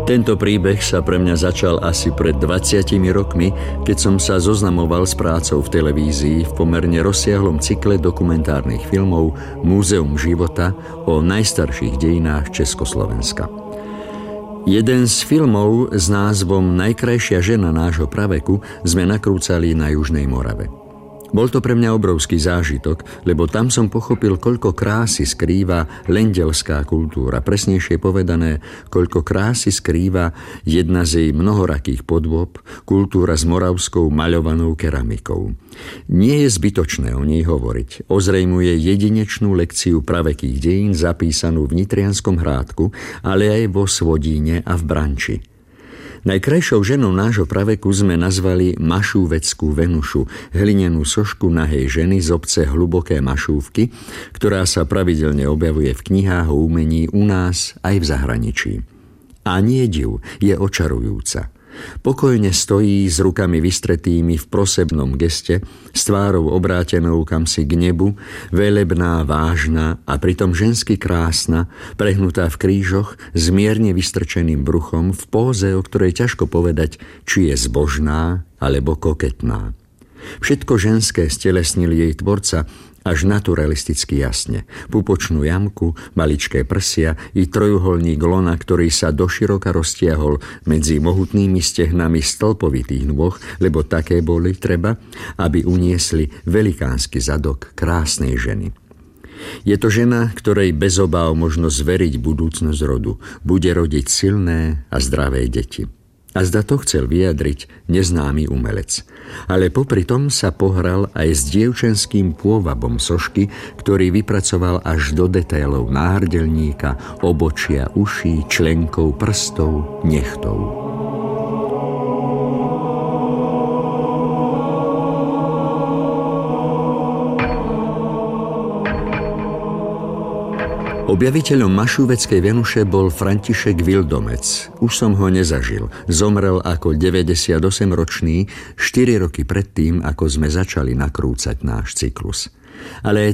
Tento príbeh sa pre mňa začal asi pred 20 rokmi, keď som sa zoznamoval s prácou v televízii v pomerne rozsiahlom cykle dokumentárnych filmov Múzeum života o najstarších dejinách Československa. Jeden z filmov s názvom Najkrajšia žena nášho praveku sme nakrúcali na Južnej Morave. Bol to pre mňa obrovský zážitok, lebo tam som pochopil, koľko krásy skrýva lendelská kultúra. Presnejšie povedané, koľko krásy skrýva jedna z jej mnohorakých podôb, kultúra s moravskou maľovanou keramikou. Nie je zbytočné o nej hovoriť. Ozrejmuje jedinečnú lekciu pravekých dejín zapísanú v Nitrianskom Hrádku, ale aj vo Svodíne a v Branči. Najkrajšou ženou nášho praveku sme nazvali Mašúveckú Venušu, hlinenú sošku nahej ženy z obce Hluboké Mašúvky, ktorá sa pravidelne objavuje v knihách o umení u nás aj v zahraničí. A nie div, je očarujúca. Pokojne stojí s rukami vystretými v prosebnom geste, s tvárou obrátenou kamsi k nebu, velebná, vážna a pritom žensky krásna, prehnutá v krížoch, s mierne vystrčeným bruchom, v póze, o ktorej ťažko povedať, či je zbožná alebo koketná. Všetko ženské stelesnil jej tvorca až naturalisticky jasne. Pupočnú jamku, maličké prsia i trojuholník lona, ktorý sa doširoka roztiahol medzi mohutnými stehnami stĺpovitých nôh, lebo také boli treba, aby uniesli velikánsky zadok krásnej ženy. Je to žena, ktorej bez obáv možno zveriť budúcnosť rodu. Bude rodiť silné a zdravé deti. A zda to chcel vyjadriť neznámy umelec. Ale popri tom sa pohral aj s dievčenským pôvabom sošky, ktorý vypracoval až do detailov náhrdelníka, obočia, uší, členkov, prstov, nechtov. Objaviteľom Mašúveckej Venuše bol František Vildomec. Už som ho nezažil. Zomrel ako 98-ročný 4 roky predtým, ako sme začali nakrúcať náš cyklus. Ale